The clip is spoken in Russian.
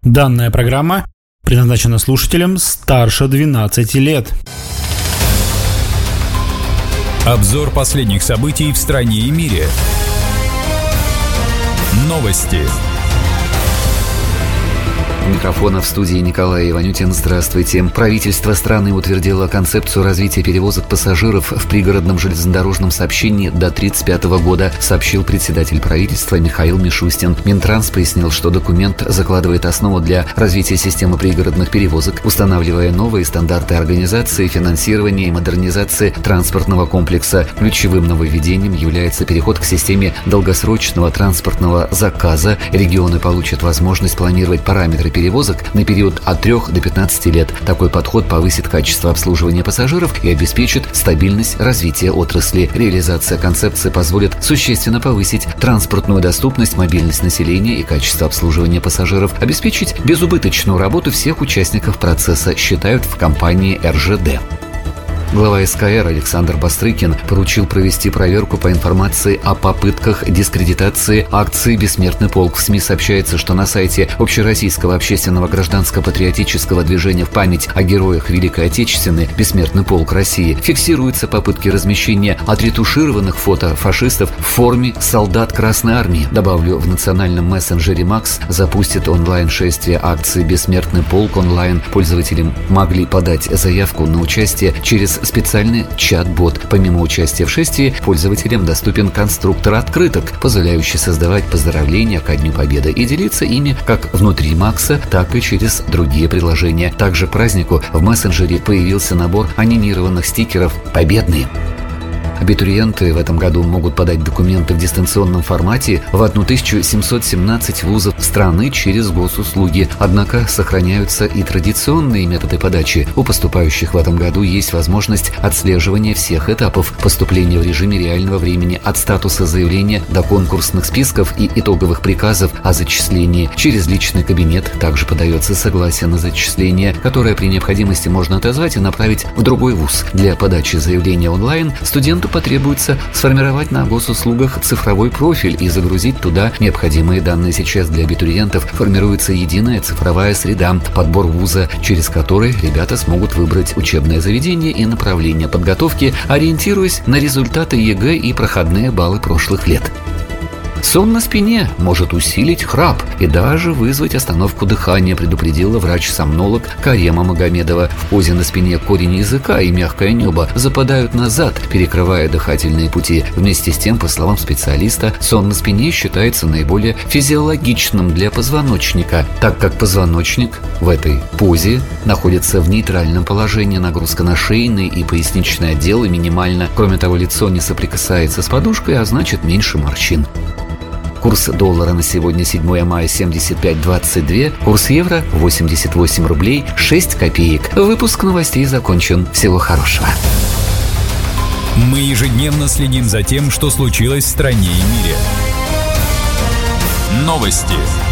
Данная программа предназначена слушателям старше 12 лет. Обзор последних событий в стране и мире. Новости. У микрофона в студии Николай Иванютин. Здравствуйте. Правительство страны утвердило концепцию развития перевозок пассажиров в пригородном железнодорожном сообщении до 1935 года, сообщил председатель правительства Михаил Мишустин. Минтранс пояснил, что документ закладывает основу для развития системы пригородных перевозок, устанавливая новые стандарты организации, финансирования и модернизации транспортного комплекса. Ключевым нововведением является переход к системе долгосрочного транспортного заказа. Регионы получат возможность планировать параметры перевозок на период от 3 до 15 лет. Такой подход повысит качество обслуживания пассажиров и обеспечит стабильность развития отрасли. Реализация концепции позволит существенно повысить транспортную доступность, мобильность населения и качество обслуживания пассажиров, обеспечить безубыточную работу всех участников процесса, считают в компании РЖД. Глава СКР Александр Бастрыкин поручил провести проверку по информации о попытках дискредитации акции «Бессмертный полк». В СМИ сообщается, что на сайте Общероссийского общественного гражданско-патриотического движения в память о героях Великой Отечественной «Бессмертный полк России» фиксируются попытки размещения отретушированных фото фашистов в форме солдат Красной Армии. Добавлю, в национальном мессенджере Макс запустит онлайн-шествие акции «Бессмертный полк» онлайн. Пользователи могли подать заявку на участие через специальный чат-бот. Помимо участия в шествии, пользователям доступен конструктор открыток, позволяющий создавать поздравления ко Дню Победы и делиться ими как внутри Макса, так и через другие приложения. Также к празднику в мессенджере появился набор анимированных стикеров «Победные». Абитуриенты в этом году могут подать документы в дистанционном формате в 1717 вузов страны через госуслуги. Однако сохраняются и традиционные методы подачи. У поступающих в этом году есть возможность отслеживания всех этапов поступления в режиме реального времени от статуса заявления до конкурсных списков и итоговых приказов о зачислении. Через личный кабинет также подается согласие на зачисление, которое при необходимости можно отозвать и направить в другой вуз. Для подачи заявления онлайн студенту потребуется сформировать на госуслугах цифровой профиль и загрузить туда необходимые данные. Сейчас для абитуриентов формируется единая цифровая среда, подбор вуза, через который ребята смогут выбрать учебное заведение и направление подготовки, ориентируясь на результаты ЕГЭ и проходные баллы прошлых лет. Сон на спине может усилить храп и даже вызвать остановку дыхания, предупредила врач-сомнолог Карема Магомедова. В позе на спине корень языка и мягкое небо западают назад, перекрывая дыхательные пути. Вместе с тем, по словам специалиста, сон на спине считается наиболее физиологичным для позвоночника, так как позвоночник в этой позе находится в нейтральном положении, нагрузка на шейный и поясничный отделы минимальна. Кроме того, лицо не соприкасается с подушкой, а значит меньше морщин. Курс доллара на сегодня, 7 мая, 75.22. Курс евро 88 рублей 6 копеек. Выпуск новостей закончен. Всего хорошего. Мы ежедневно следим за тем, что случилось в стране и мире. Новости.